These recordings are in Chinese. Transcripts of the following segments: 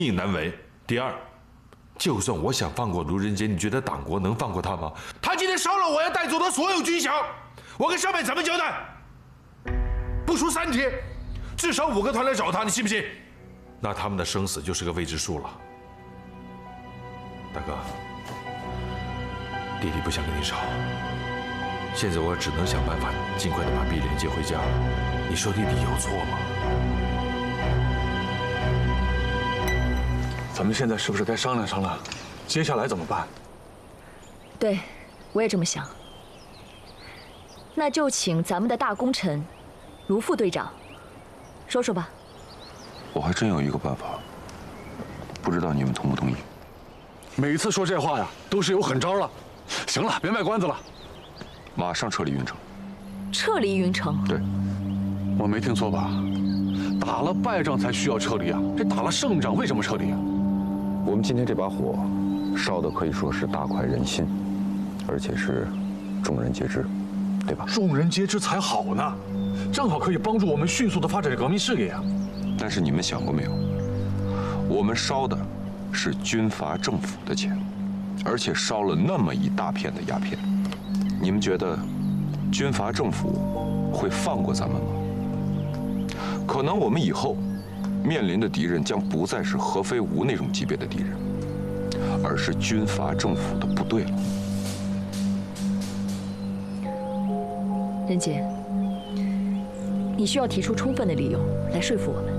命难违。第二，就算我想放过卢仁杰，你觉得党国能放过他吗？他今天烧了我要带走的所有军饷，我跟上面怎么交代？不出3天，至少5个团来找他，你信不信？那他们的生死就是个未知数了。大哥，弟弟不想跟你吵，现在我只能想办法尽快的把碧莲接回家了。你说弟弟有错吗？ 咱们现在是不是该商量商量，接下来怎么办？ 对，我也这么想。那就请咱们的大功臣卢副队长说说吧。 我还真有一个办法，不知道你们同不同意？ 每次说这话呀，都是有狠招了。行了，别卖关子了， 马上撤离云城。 撤离云城？ 对， 我没听错吧？打了败仗才需要撤离啊，这打了胜仗为什么撤离啊？ 我们今天这把火烧的可以说是大快人心，而且是众人皆知，对吧？ 众人皆知才好呢，正好可以帮助我们迅速的发展革命事业啊。 但是你们想过没有，我们烧的是军阀政府的钱，而且烧了那么一大片的鸦片，你们觉得军阀政府会放过咱们吗？可能我们以后面临的敌人将不再是合肥吴那种级别的敌人，而是军阀政府的部队了。 任杰，你需要提出充分的理由来说服我们。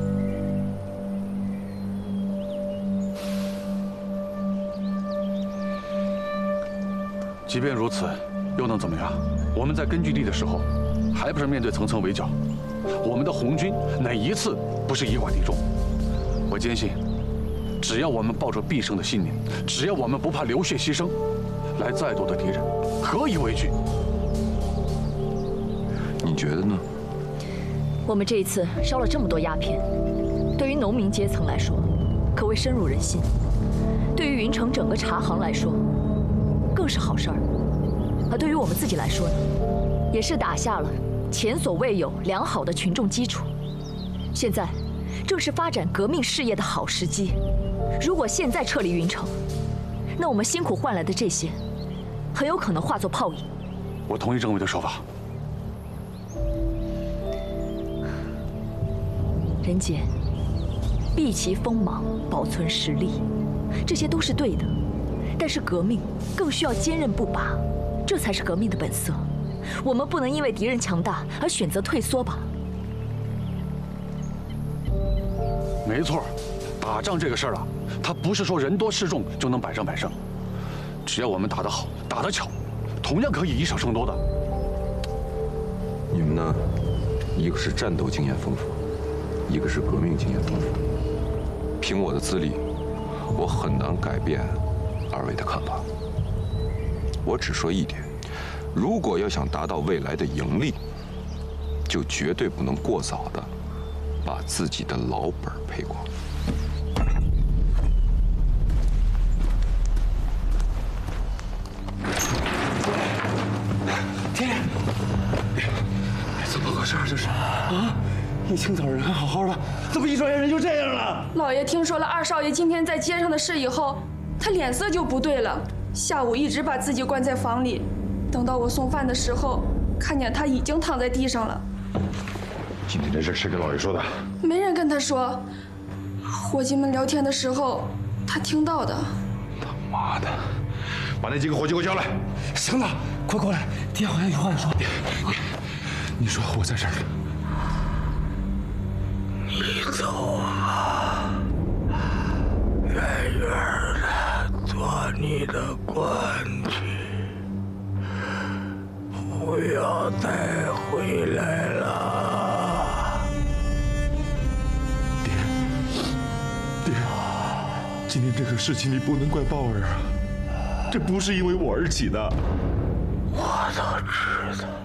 即便如此，又能怎么样？我们在根据地的时候，还不是面对层层围剿？我们的红军哪一次不是以寡敌众？我坚信，只要我们抱着必胜的信念，只要我们不怕流血牺牲，来再多的敌人，何以为惧？ 你觉得呢？ 我们这一次烧了这么多鸦片，对于农民阶层来说，可谓深入人心；对于云城整个茶行来说，更是好事儿。而对于我们自己来说呢，也是打下了前所未有良好的群众基础。现在正是发展革命事业的好时机。如果现在撤离云城，那我们辛苦换来的这些，很有可能化作泡影。 我同意政委的说法。 任杰，避其锋芒，保存实力，这些都是对的。但是革命更需要坚韧不拔，这才是革命的本色。我们不能因为敌人强大而选择退缩吧？ 没错，打仗这个事儿啊，它不是说人多势众就能百战百胜。只要我们打得好，打得巧，同样可以以少胜多的。 你们呢，一个是战斗经验丰富，一个是革命经验丰富。凭我的资历，我很难改变二位的看法。我只说一点，如果要想达到未来的盈利，就绝对不能过早的把自己的老本赔光。 爹，怎么回事？这是啊！一清早人还好好的，怎么一转眼人就这样了？ 老爷听说了二少爷今天在街上的事以后，他脸色就不对了。下午一直把自己关在房里，等到我送饭的时候，看见他已经躺在地上了。 今天这事谁跟老爷说的？ 没人跟他说，伙计们聊天的时候，他听到的。 他妈的！把那几个伙计给我叫来！ 行了，快过来，爹好像有话要说。爹， 你说我在这儿。 你走啊，远远的做你的官去，不要再回来了。 爹，今天这个事情你不能怪豹儿啊，这不是因为我而起的。 我都知道。